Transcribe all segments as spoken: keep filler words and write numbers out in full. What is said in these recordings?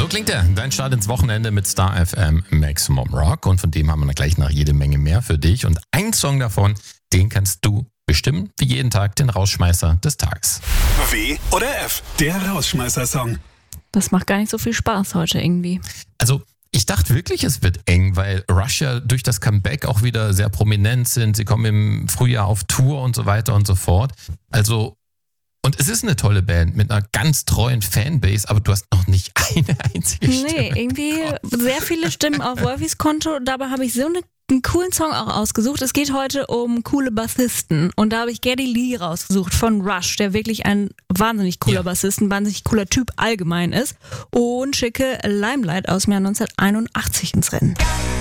klingt er. Dein Start ins Wochenende mit Star F M Maximum Rock. Und von dem haben wir dann gleich noch jede Menge mehr für dich. Und ein Song davon, den kannst du bestimmen, wie jeden Tag den Rausschmeißer des Tages. W oder F, der Rausschmeißer-Song. Das macht gar nicht so viel Spaß heute irgendwie. Also ich dachte wirklich, es wird eng, weil Rush ja durch das Comeback auch wieder sehr prominent sind. Sie kommen im Frühjahr auf Tour und so weiter und so fort. Also, und es ist eine tolle Band mit einer ganz treuen Fanbase, aber du hast noch nicht eine einzige Stimme. Nee, irgendwie sehr viele Stimmen auf Wolfis Konto. Dabei habe ich so eine, einen coolen Song auch ausgesucht. Es geht heute um coole Bassisten. Und da habe ich Geddy Lee rausgesucht von Rush, der wirklich ein wahnsinnig cooler ja. Bassist, ein wahnsinnig cooler Typ allgemein ist. Und schicke Limelight aus dem Jahr neunzehnhunderteinundachtzig ins Rennen.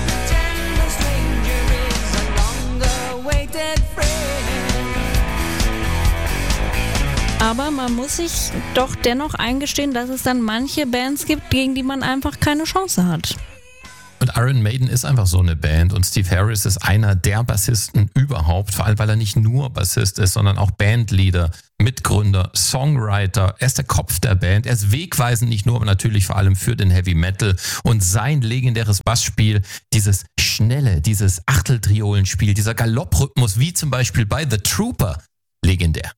Aber man muss sich doch dennoch eingestehen, dass es dann manche Bands gibt, gegen die man einfach keine Chance hat. Und Iron Maiden ist einfach so eine Band und Steve Harris ist einer der Bassisten überhaupt, vor allem weil er nicht nur Bassist ist, sondern auch Bandleader, Mitgründer, Songwriter. Er ist der Kopf der Band, er ist wegweisend nicht nur, aber natürlich vor allem für den Heavy Metal und sein legendäres Bassspiel, dieses schnelle, dieses Achteltriolenspiel, dieser Galopprhythmus, wie zum Beispiel bei The Trooper, legendär.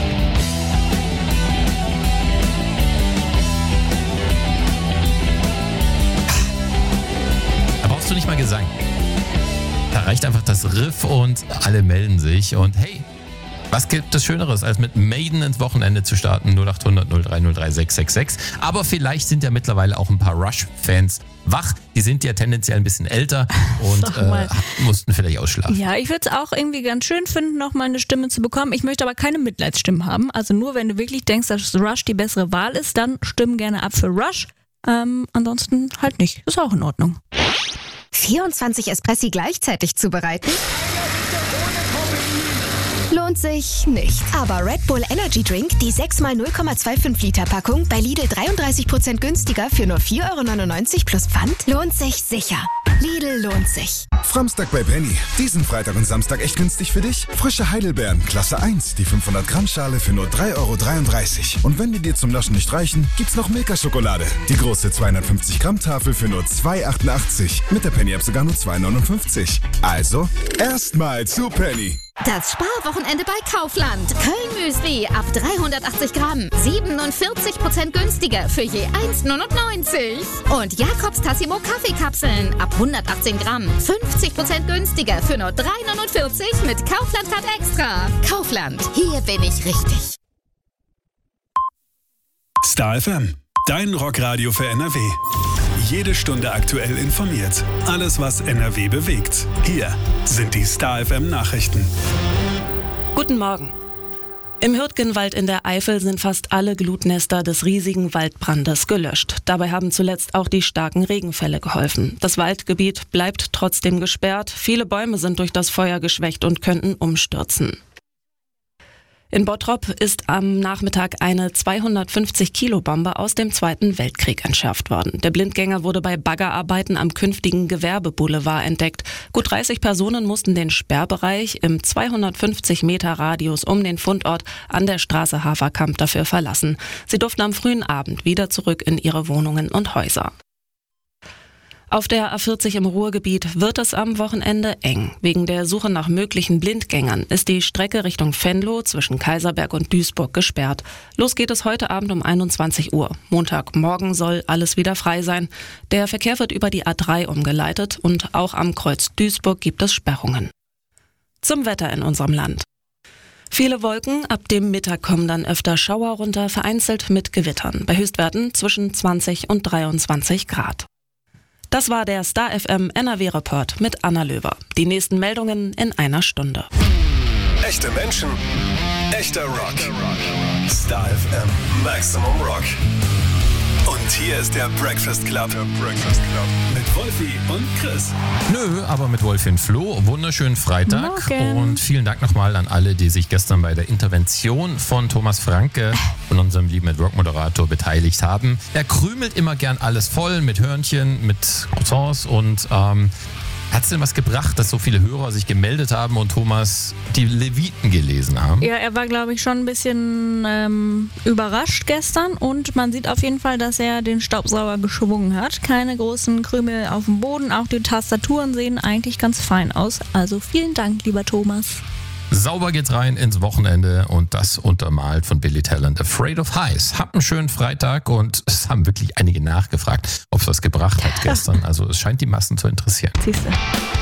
Du nicht mal Gesang. Da reicht einfach das Riff und alle melden sich. Und hey, was gibt es Schöneres, als mit Maiden ins Wochenende zu starten? null acht hundert null drei null drei sechs sechs sechs. Aber vielleicht sind ja mittlerweile auch ein paar Rush-Fans wach. Die sind ja tendenziell ein bisschen älter und äh, mussten vielleicht ausschlafen. Ja, ich würde es auch irgendwie ganz schön finden, noch mal eine Stimme zu bekommen. Ich möchte aber keine Mitleidsstimmen haben. Also nur, wenn du wirklich denkst, dass Rush die bessere Wahl ist, dann stimmen gerne ab für Rush. Ähm, ansonsten halt nicht. Ist auch in Ordnung. vierundzwanzig Espressi gleichzeitig zubereiten? Lohnt sich nicht. Aber Red Bull Energy Drink, die sechs mal null Komma fünfundzwanzig Liter Packung, bei Lidl dreiunddreißig Prozent günstiger für nur vier Euro neunundneunzig plus Pfand, lohnt sich sicher. Lidl lohnt sich. Framstag bei Penny. Diesen Freitag und Samstag echt günstig für dich? Frische Heidelbeeren, Klasse eins, die fünfhundert Gramm Schale für nur drei Euro dreiunddreißig. Und wenn die dir zum Naschen nicht reichen, gibt's noch Milka-Schokolade. Die große zweihundertfünfzig Gramm Tafel für nur zwei Euro achtundachtzig. Mit der Penny-App sogar nur zwei Euro neunundfünfzig. Also, erstmal zu Penny. Das Sparwochenende bei Kaufland. Köln-Müsli ab dreihundertachtzig Gramm. siebenundvierzig Prozent günstiger für je eins Euro neunundneunzig. Und Jakobs Tassimo Kaffeekapseln ab hundertachtzehn Gramm. fünfzig Prozent günstiger für nur drei Euro neunundvierzig mit Kaufland-Card Extra. Kaufland, hier bin ich richtig. Star F M, dein Rockradio für N R W. Jede Stunde aktuell informiert. Alles, was N R W bewegt. Hier sind die Star F M Nachrichten. Guten Morgen. Im Hürtgenwald in der Eifel sind fast alle Glutnester des riesigen Waldbrandes gelöscht. Dabei haben zuletzt auch die starken Regenfälle geholfen. Das Waldgebiet bleibt trotzdem gesperrt. Viele Bäume sind durch das Feuer geschwächt und könnten umstürzen. In Bottrop ist am Nachmittag eine zweihundertfünfzig Kilo Bombe aus dem Zweiten Weltkrieg entschärft worden. Der Blindgänger wurde bei Baggerarbeiten am künftigen Gewerbeboulevard entdeckt. Gut dreißig Personen mussten den Sperrbereich im zweihundertfünfzig Meter Radius um den Fundort an der Straße Haferkamp dafür verlassen. Sie durften am frühen Abend wieder zurück in ihre Wohnungen und Häuser. Auf der A vierzig im Ruhrgebiet wird es am Wochenende eng. Wegen der Suche nach möglichen Blindgängern ist die Strecke Richtung Venlo zwischen Kaiserberg und Duisburg gesperrt. Los geht es heute Abend um einundzwanzig Uhr. Montagmorgen soll alles wieder frei sein. Der Verkehr wird über die A drei umgeleitet und auch am Kreuz Duisburg gibt es Sperrungen. Zum Wetter in unserem Land. Viele Wolken, ab dem Mittag kommen dann öfter Schauer runter, vereinzelt mit Gewittern. Bei Höchstwerten zwischen zwanzig und dreiundzwanzig Grad. Das war der Star F M N R W-Report mit Anna Löwer. Die nächsten Meldungen in einer Stunde. Echte Menschen, echter Rock. Star F M Maximum Rock. Und hier ist der Breakfast Club. Der Breakfast Club. Mit Wolfi und Chris. Nö, aber mit Wolfi und Flo. Wunderschönen Freitag. Morgen. Und vielen Dank nochmal an alle, die sich gestern bei der Intervention von Thomas Franke, von unserem lieben Rock-Moderator, beteiligt haben. Er krümelt immer gern alles voll mit Hörnchen, mit Croissants und ähm, Hat es denn was gebracht, dass so viele Hörer sich gemeldet haben und Thomas die Leviten gelesen haben? Ja, er war, glaube ich, schon ein bisschen ähm, überrascht gestern und man sieht auf jeden Fall, dass er den Staubsauger geschwungen hat. Keine großen Krümel auf dem Boden, auch die Tastaturen sehen eigentlich ganz fein aus. Also vielen Dank, lieber Thomas. Sauber geht's rein ins Wochenende und das untermalt von Billy Talent, Afraid of Heights. Habt einen schönen Freitag und es haben wirklich einige nachgefragt, ob es was gebracht hat gestern. Also es scheint die Massen zu interessieren. Siehste.